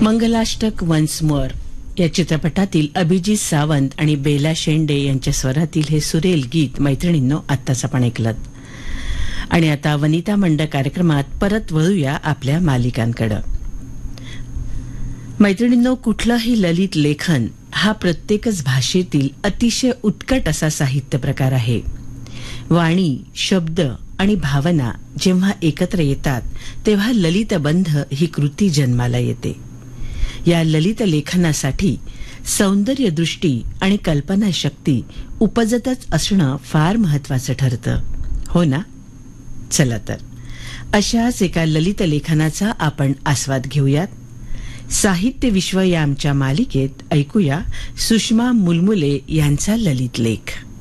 Mangalashtak once more या चित्रपटातील अभिजीत सावंत आणि बेला शेंडे यांच्या स्वरातील हे सुरेल गीत मैत्रिणींनो आत्ताच आपण ऐकलं. आणि आता वनिता मंडळ कार्यक्रमात परत वळूया आपल्या मालिकांकडे. मैत्रिणींनो, कुठलंही ललित लेखन हा प्रत्येकच भाषेतील अतिशय उत्कट असा साहित्य प्रकार आहे. वाणी, शब्द आणि भावना जेव्हा एकत्र येतात तेव्हा ललितबंध ही कृती जन्माला येते. या ललित लेखनासाठी सौंदर्यदृष्टी आणि कल्पनाशक्ती उपजतच असणं फार महत्वाचं ठरतं, हो ना? चला तर अशाच एका ललित लेखनाचा आपण आस्वाद घेऊयात. साहित्य विश्व या आमच्या मालिकेत ऐकूया सुषमा मुलमुले यांचा ललित लेख.